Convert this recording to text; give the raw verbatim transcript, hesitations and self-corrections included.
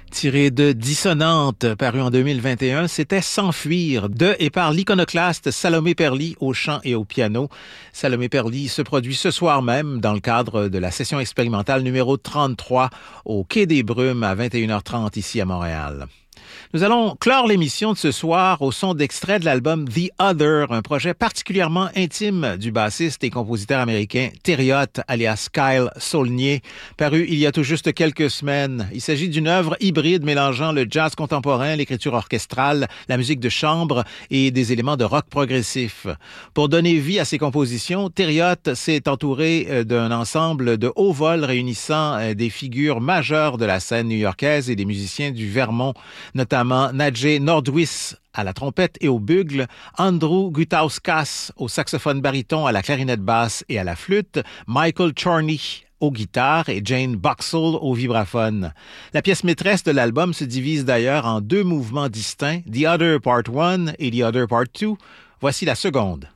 Tiré de Dissonante, paru en deux mille vingt et un, c'était S'enfuir, de et par l'iconoclaste Salomé Perly au chant et au piano. Salomé Perly se produit ce soir même dans le cadre de la session expérimentale numéro trente-trois au Quai des Brumes à vingt et une heures trente ici à Montréal. Nous allons clore l'émission de ce soir au son d'extrait de l'album The Other, un projet particulièrement intime du bassiste et compositeur américain Thériot, alias Kyle Saulnier, paru il y a tout juste quelques semaines. Il s'agit d'une œuvre hybride mélangeant le jazz contemporain, l'écriture orchestrale, la musique de chambre et des éléments de rock progressif. Pour donner vie à ses compositions, Thériot s'est entouré d'un ensemble de haut vol réunissant des figures majeures de la scène new-yorkaise et des musiciens du Vermont, notamment Nadje Nordwis à la trompette et au bugle, Andrew Gutauskas au saxophone baryton, à la clarinette basse et à la flûte, Michael Chorney aux guitares et Jane Boxall au vibraphone. La pièce maîtresse de l'album se divise d'ailleurs en deux mouvements distincts, The Other Part one et The Other Part two. Voici la seconde.